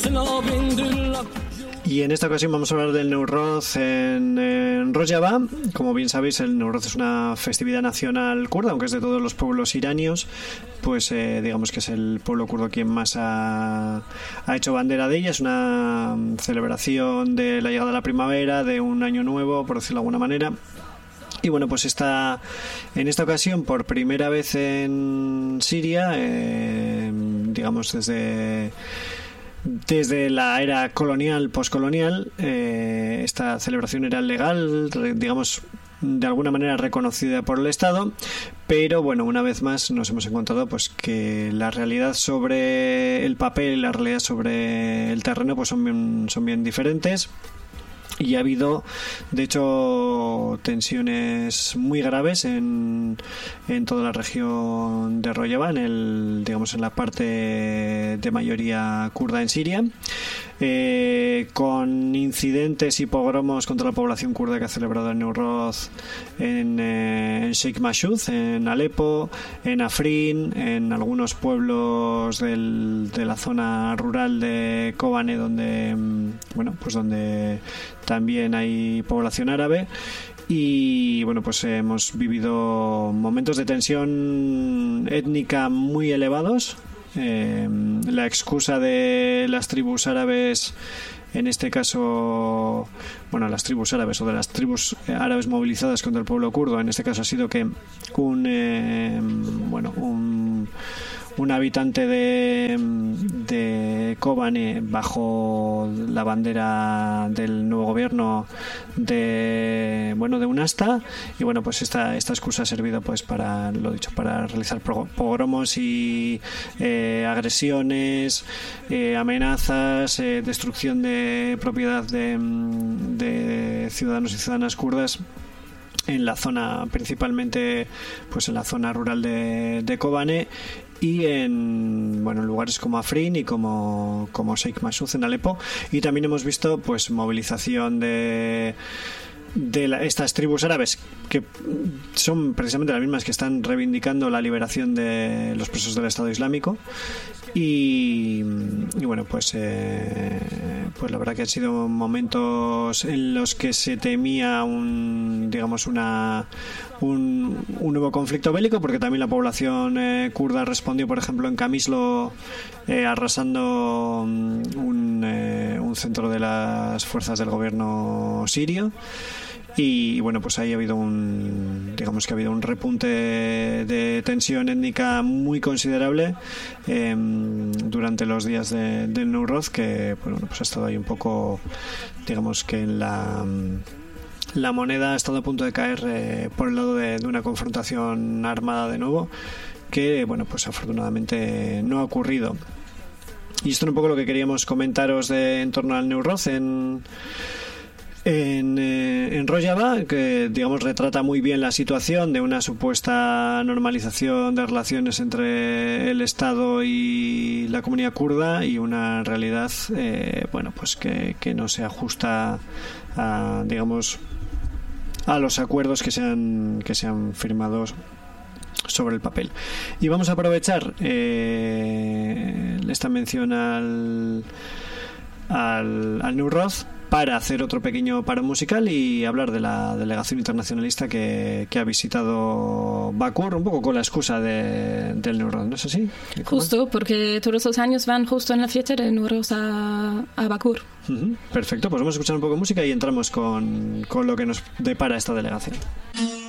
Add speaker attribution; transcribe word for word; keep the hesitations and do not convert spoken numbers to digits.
Speaker 1: Y en esta ocasión vamos a hablar del Newroz en, en Rojava. Como bien sabéis, el Newroz es una festividad nacional kurda, aunque es de todos los pueblos iranios. Pues eh, digamos que es el pueblo kurdo quien más ha, ha hecho bandera de ella. Es una celebración de la llegada de la primavera, de un año nuevo, por decirlo de alguna manera. Y bueno, pues está en esta ocasión por primera vez en Siria, eh, digamos desde... Desde la era colonial, postcolonial, eh, esta celebración era legal, digamos, de alguna manera reconocida por el Estado, pero bueno, una vez más nos hemos encontrado pues que la realidad sobre el papel y la realidad sobre el terreno pues son bien, son bien diferentes. Y ha habido, de hecho, tensiones muy graves en, en toda la región de Rojava, en el, digamos, en la parte de mayoría kurda en Siria, eh, con incidentes y pogromos contra la población kurda que ha celebrado el Newroz en, eh, en Sheikh Mashud, en Alepo, en Afrin, en algunos pueblos del, de la zona rural de Kobane, donde, bueno, pues donde también hay población árabe. Y bueno, pues hemos vivido momentos de tensión étnica muy elevados. Eh, la excusa de las tribus árabes, en este caso, bueno, las tribus árabes o de las tribus árabes movilizadas contra el pueblo kurdo, en este caso ha sido que un, eh, bueno, un un habitante de, de Kobane bajo la bandera del nuevo gobierno de, bueno, de UNASTA, y bueno, pues esta, esta excusa ha servido pues para, lo dicho, para realizar pogromos y eh, agresiones, eh, amenazas, eh, destrucción de propiedad de, de ciudadanos y ciudadanas kurdas en la zona, principalmente pues en la zona rural de, de Kobane, y en, bueno, en lugares como Afrin y como, como Sheikh Mashud en Alepo. Y también hemos visto pues movilización de de la, estas tribus árabes, que son precisamente las mismas que están reivindicando la liberación de los presos del Estado Islámico. Y, y bueno, pues eh, pues la verdad que han sido momentos en los que se temía un, digamos, una un, un nuevo conflicto bélico, porque también la población eh, kurda respondió, por ejemplo, en Kamislo, eh, arrasando un, eh, un centro de las fuerzas del gobierno sirio. Y bueno, pues ahí ha habido un, digamos que ha habido un repunte de tensión étnica muy considerable eh, durante los días de, del Newroz, que bueno, pues ha estado ahí un poco, digamos que en la la moneda ha estado a punto de caer eh, por el lado de, de una confrontación armada de nuevo, que bueno, pues afortunadamente no ha ocurrido. Y esto es un poco lo que queríamos comentaros de, en torno al Newroz en En, eh, en Rojava, que digamos retrata muy bien la situación de una supuesta normalización de relaciones entre el Estado y la comunidad kurda, y una realidad eh, bueno, pues que, que no se ajusta a, digamos, a los acuerdos que se han, que se han firmado sobre el papel. Y vamos a aprovechar eh, esta mención al al, al Newroz para hacer otro pequeño paro musical y hablar de la delegación internacionalista que, que ha visitado Bakur, un poco con la excusa de, del Newroz, ¿no es así?
Speaker 2: Justo, porque todos los años van justo en la fiesta del Newroz a, a Bakur.
Speaker 1: Uh-huh. Perfecto, pues vamos a escuchar un poco de música y entramos con, con lo que nos depara esta delegación.